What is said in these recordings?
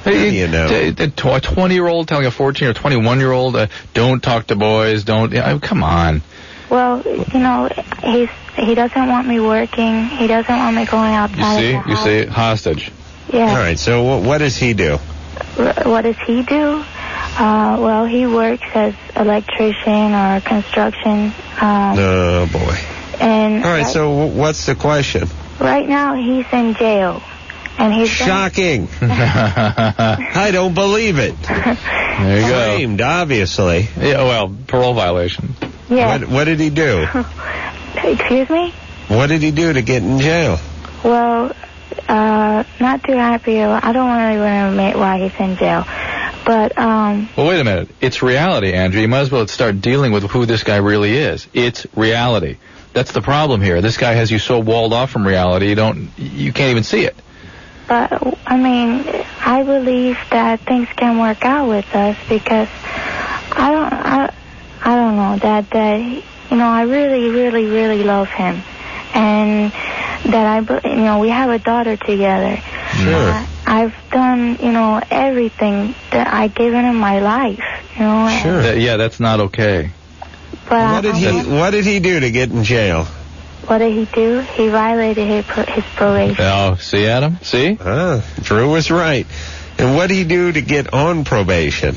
You know. A 20-year-old telling a 14 or 21-year-old, don't talk to boys, don't... come on. Well, you know, he doesn't want me working. He doesn't want me going outside. You see, hostage. Yeah. All right, so what does he do? What does he do? Well, he works as electrician or construction. Oh, boy. And all right, so what's the question? Right now, he's in jail. And he's shocking. I don't believe it. There you go. Framed, obviously. Yeah, well, parole violation. Yeah. What did he do? Excuse me? What did he do to get in jail? Well, not too happy. I don't really want to admit why he's in jail. But, Well, wait a minute. It's reality, Andrew. You might as well start dealing with who this guy really is. It's reality. That's the problem here. This guy has you so walled off from reality, you can't even see it. But, I mean, I believe that things can work out with us because I don't know, that, you know, I really, really, really love him. And that we have a daughter together. Sure. I've done, you know, everything that I've given him my life, you know. Sure. That's not okay. But what did he do to get in jail? What did he do? He violated his probation. Oh, see, Adam? See? Drew was right. And what did he do to get on probation?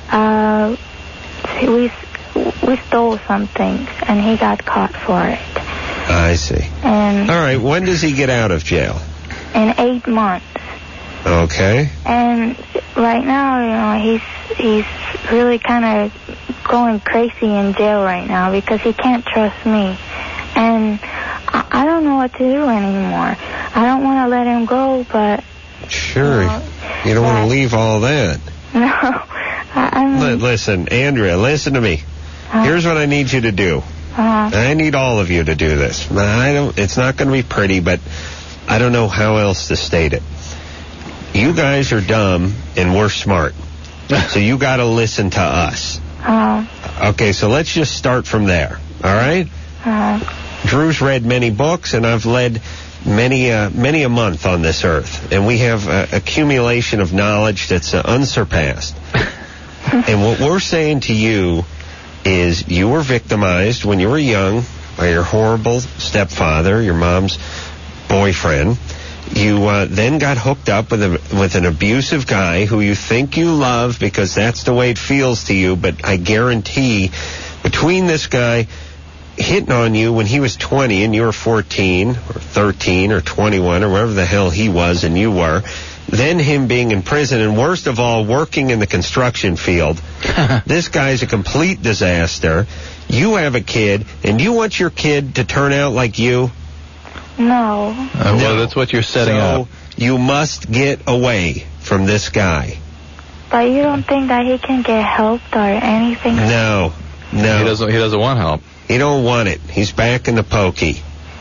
We stole something, and he got caught for it. I see. And all right, when does he get out of jail? In 8 months. Okay. And right now, you know, he's really kind of going crazy in jail right now because he can't trust me. And I don't know what to do anymore. I don't want to let him go, but... Sure. You don't want to leave all that. No. I mean... Listen, Andrea, listen to me. Here's what I need you to do. I need all of you to do this. It's not going to be pretty, but I don't know how else to state it. You guys are dumb and we're smart. So you got to listen to us. Okay, so let's just start from there. All right? Drew's read many books, and I've led many a month on this earth. And we have an accumulation of knowledge that's unsurpassed. And what we're saying to you is you were victimized when you were young by your horrible stepfather, your mom's boyfriend. You then got hooked up with an abusive guy who you think you love because that's the way it feels to you, but I guarantee between this guy hitting on you when he was 20 and you were 14 or 13 or 21 or wherever the hell he was and you were, then him being in prison, and worst of all, working in the construction field. This guy's a complete disaster. You have a kid, and you want your kid to turn out like you? No. Well, that's what you're setting up. You must get away from this guy. But you don't think that he can get helped or anything? No. He doesn't want help. He don't want it. He's back in the pokey.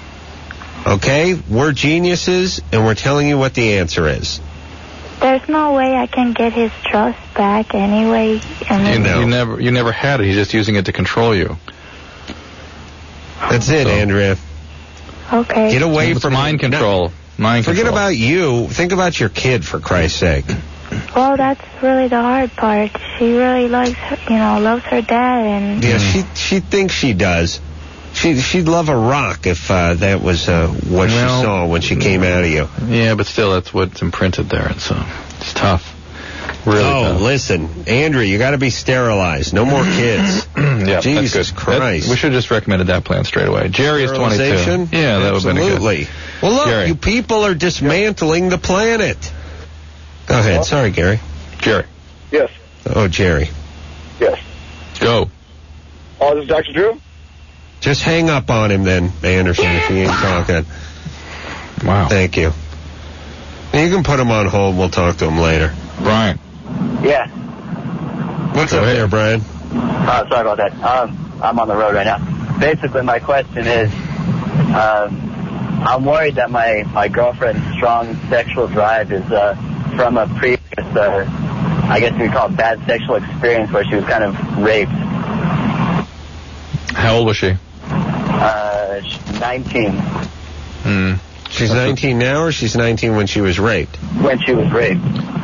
Okay? We're geniuses, and we're telling you what the answer is. There's no way I can get his trust back anyway. I mean, You never had it. He's just using it to control you. That's it, Andrea. Okay. Get away from mind control. Forget about you. Think about your kid, for Christ's sake. Well, that's really the hard part. She really loves her dad, and yeah, she thinks she does. She'd love a rock if that was what she saw when she came out of you. Yeah, but still, that's what's imprinted there. It's tough. Really tough. Listen, Andrew, you got to be sterilized. No more kids. Yeah, Jesus Christ. We should have just recommended that plan straight away. Jerry is 22. Yeah, that would have been good. Absolutely. Well, look, Jerry. You people are dismantling the planet. Go ahead. Sorry, Gary. Jerry. Yes. Oh, Jerry. Yes. Go. Oh, this is Dr. Drew? Just hang up on him then, Anderson, if he ain't talking. Wow. Thank you. You can put him on hold. We'll talk to him later. Brian. Yeah. What's up there, Brian? Sorry about that. I'm on the road right now. Basically, my question is, I'm worried that my girlfriend's strong sexual drive is from a previous, I guess we call it bad sexual experience where she was kind of raped. How old was she? 19. She's 19 now, or she's 19 when she was raped? When she was raped.